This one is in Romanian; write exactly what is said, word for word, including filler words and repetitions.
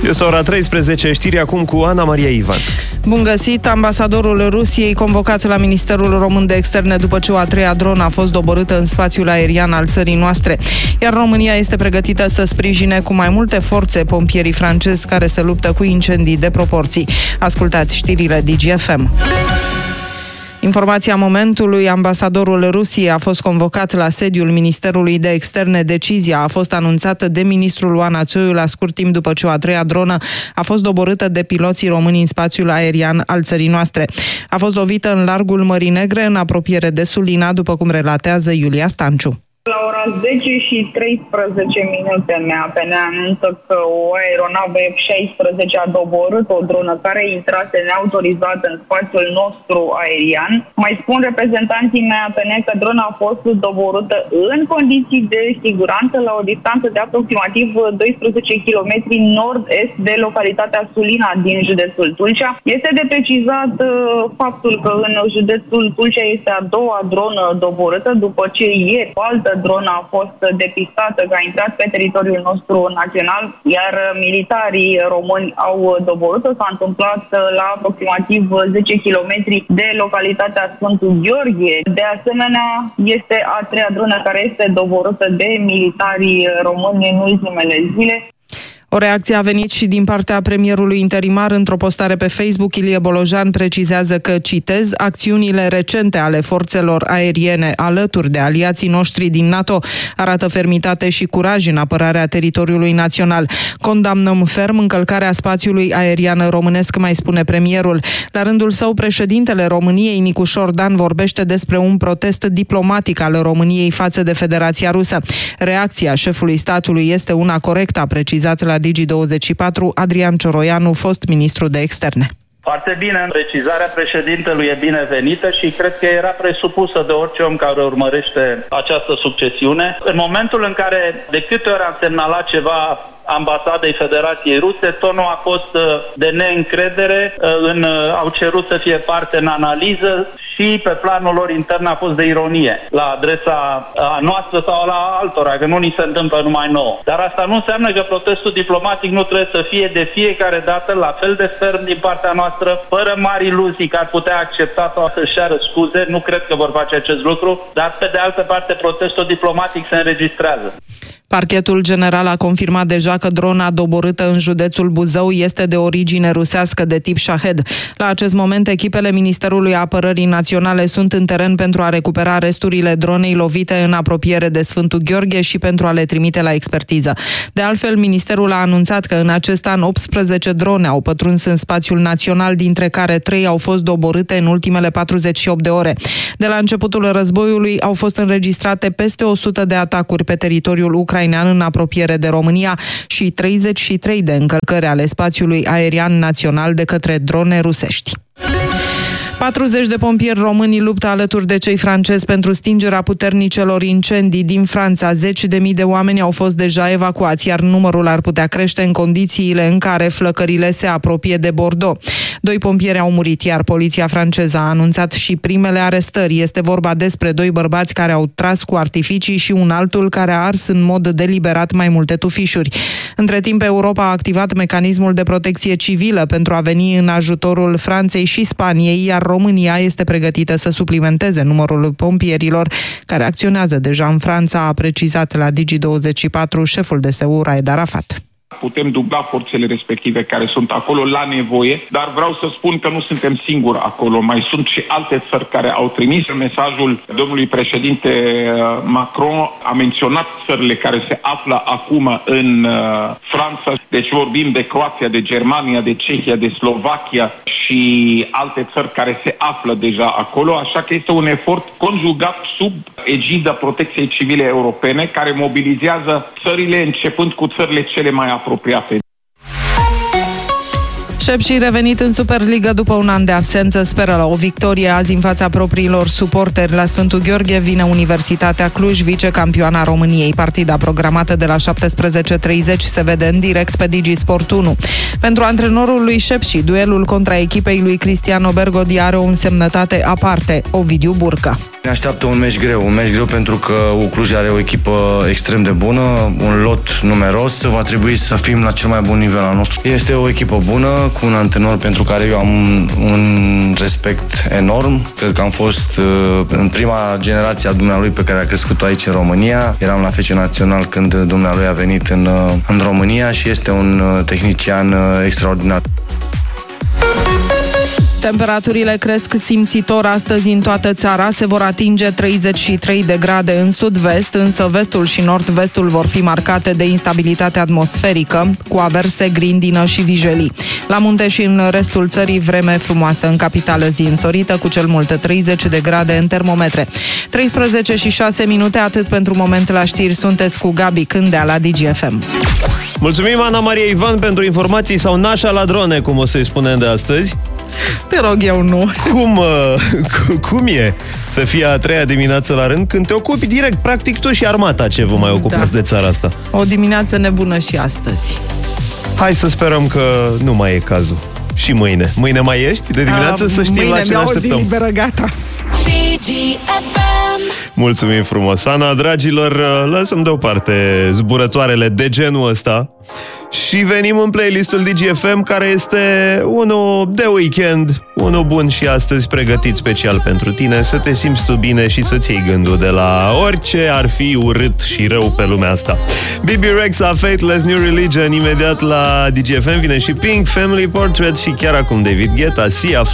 Este ora treisprezece, știri acum cu Ana Maria Ivan. Bun găsit! Ambasadorul Rusiei convocat la Ministerul Român de Externe după ce o a treia dronă a fost doborâtă în spațiul aerian al țării noastre. Iar România este pregătită să sprijine cu mai multe forțe pompierii francezi care se luptă cu incendii de proporții. Ascultați știrile D G F M. Informația momentului, ambasadorul Rusiei a fost convocat la sediul Ministerului de Externe. Decizia a fost anunțată de ministrul Oana Țoiu la scurt timp după ce o a treia dronă a fost doborâtă de piloții români în spațiul aerian al țării noastre. A fost lovită în largul Mării Negre, în apropiere de Sulina, după cum relatează Iulia Stanciu. La ora zece și treisprezece minute M A P ne anunță că o aeronavă F șaisprezece a doborât o dronă care intrase neautorizat în spațiul nostru aerian. Mai spun reprezentanții M A P N că drona a fost doborâtă în condiții de siguranță la o distanță de aproximativ doisprezece kilometri nord-est de localitatea Sulina din județul Tulcea. Este de precizat uh, faptul că în județul Tulcea este a doua dronă doborâtă după ce ieri o altă dronă a fost depistată că a intrat pe teritoriul nostru național, iar militarii români au doborât-o. S-a întâmplat la aproximativ zece kilometri de localitatea Sfântul Gheorghe. De asemenea, este a treia dronă care este doborâtă de militarii români în ultimele zile. O reacție a venit și din partea premierului interimar. Într-o postare pe Facebook, Ilie Bolojan precizează că, citez, acțiunile recente ale forțelor aeriene alături de aliații noștri din NATO arată fermitate și curaj în apărarea teritoriului național. Condamnăm ferm încălcarea spațiului aerian românesc, mai spune premierul. La rândul său, președintele României, Nicu Șordan, vorbește despre un protest diplomatic al României față de Federația Rusă. Reacția șefului statului este una corectă, a precizat la Digi douăzeci și patru Adrian Cioroianu, fost ministru de externe. Foarte bine, precizarea președintelui e binevenită și cred că era presupusă de orice om care urmărește această succesiune. În momentul în care de câte ori am semnalat ceva ambasadei Federației Ruse, tonul a fost de neîncredere, în, au cerut să fie parte în analiză și pe planul lor intern a fost de ironie la adresa a noastră sau la altora, că nu ni se întâmplă numai nouă. Dar asta nu înseamnă că protestul diplomatic nu trebuie să fie de fiecare dată la fel de ferm din partea noastră, fără mari iluzii că ar putea accepta sau să-și ceară scuze. Nu cred că vor face acest lucru, dar pe de altă parte protestul diplomatic se înregistrează. Parchetul general a confirmat deja că drona doborâtă în județul Buzău este de origine rusească de tip Shahed. La acest moment, echipele Ministerului Apărării Naționale sunt în teren pentru a recupera resturile dronei lovite în apropiere de Sfântul Gheorghe și pentru a le trimite la expertiză. De altfel, Ministerul a anunțat că în acest an optsprezece drone au pătruns în spațiul național, dintre care trei au fost doborâte în ultimele patruzeci și opt de ore. De la începutul războiului au fost înregistrate peste o sută de atacuri pe teritoriul ucrainean în apropiere de România și treizeci și trei de încălcări ale spațiului aerian național de către drone rusești. patruzeci de pompieri români luptă alături de cei francezi pentru stingerea puternicelor incendii din Franța. Zeci de mii de oameni au fost deja evacuați, iar numărul ar putea crește în condițiile în care flăcările se apropie de Bordeaux. Doi pompieri au murit, iar poliția franceză a anunțat și primele arestări. Este vorba despre doi bărbați care au tras cu artificii și un altul care a ars în mod deliberat mai multe tufișuri. Între timp, Europa a activat mecanismul de protecție civilă pentru a veni în ajutorul Franței și Spaniei, iar România este pregătită să suplimenteze numărul pompierilor care acționează deja în Franța, a precizat la Digi douăzeci și patru șeful D S U Raed Arafat. Putem dubla forțele respective care sunt acolo la nevoie, dar vreau să spun că nu suntem singuri acolo. Mai sunt și alte țări care au trimis mesajul domnului președinte Macron. A menționat țările care se află acum în Franța. Deci vorbim de Croația, de Germania, de Cehia, de Slovacia și alte țări care se află deja acolo. Așa că este un efort conjugat sub egida protecției civile europene care mobilizează țările începând cu țările cele mai apropiate. Șepși revenit în Superliga după un an de absență speră la o victorie azi în fața propriilor suporteri. La Sfântul Gheorghe vine Universitatea Cluj, vicecampioana României. Partida programată de la șaptesprezece treizeci se vede în direct pe Digi Sport unu. Pentru antrenorul lui Șepși, duelul contra echipei lui Cristiano Bergodi are o însemnătate aparte. Ovidiu Burcă. Ne așteaptă un meci greu, un meci greu pentru că Cluj are o echipă extrem de bună, un lot numeros, va trebui să fim la cel mai bun nivel al nostru. Este o echipă bună, cu un antrenor pentru care eu am un, un respect enorm. Cred că am fost uh, în prima generație a dumnealui pe care a crescut-o aici în România. Eram la F C Național când dumnealui a venit în, uh, în România și este un uh, tehnician uh, extraordinar. Temperaturile cresc simțitor astăzi în toată țara, se vor atinge treizeci și trei de grade în sud-vest, însă vestul și nord-vestul vor fi marcate de instabilitate atmosferică, cu averse, grindină și vijelii. La munte și în restul țării vreme frumoasă, în capitală zi însorită, cu cel mult treizeci de grade în termometre. treisprezece și șase minute, atât pentru moment la știri, sunteți cu Gabi Cândea la Digi F M. Mulțumim, Ana Maria Ivan, pentru informații, sau nașa la drone, cum o să-i spunem de astăzi. Te rog, eu nu. Cum, uh, cum e să fie a treia dimineață la rând când te ocupi direct, practic tu și armata, ce vă mai ocupați da. de țara asta? O dimineață nebună și astăzi. Hai să sperăm că nu mai e cazul. Și mâine. Mâine mai ești de dimineață, uh, să știm la ce ne așteptăm. Mâine mi-au o zi liberă, gata. Mulțumim frumos, Ana. Dragilor, lăsăm deoparte zburătoarele de genul ăsta și venim în playlistul Digi F M, care este unul de weekend, unul bun și astăzi pregătit special pentru tine, să te simți tu bine și să-ți iei gândul de la orice ar fi urât și rău pe lumea asta. B B Rexha, Fateless, New Religion. Imediat la Digi F M vine și Pink, Family Portrait și chiar acum David Guetta, Sia.